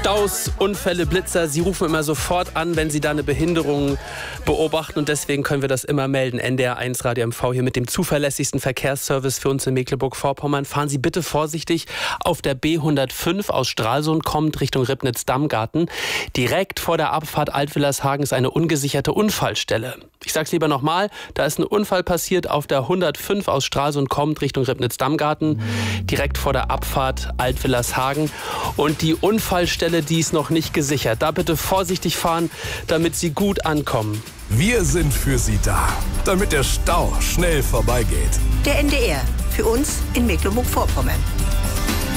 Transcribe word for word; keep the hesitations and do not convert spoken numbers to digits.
Staus, Unfälle, Blitzer, Sie rufen immer sofort an, wenn Sie da eine Behinderung beobachten. Und deswegen können wir das immer melden. N D R eins Radio M V hier mit dem zuverlässigsten Verkehrsservice für uns in Mecklenburg-Vorpommern. Fahren Sie bitte vorsichtig auf der B hundertfünf aus Stralsund kommt Richtung Ribnitz-Dammgarten. Direkt vor der Abfahrt Alt-Willershagen ist eine ungesicherte Unfallstelle. Ich sag's lieber nochmal, da ist ein Unfall passiert auf der hundertfünf aus Stralsund kommt Richtung Ribnitz-Dammgarten. Direkt vor der Abfahrt Alt-Willershagen. Und die Unfallstelle, die ist noch nicht gesichert. Da bitte vorsichtig fahren, damit Sie gut ankommen. Wir sind für Sie da, damit der Stau schnell vorbeigeht. Der N D R, für uns in Mecklenburg-Vorpommern.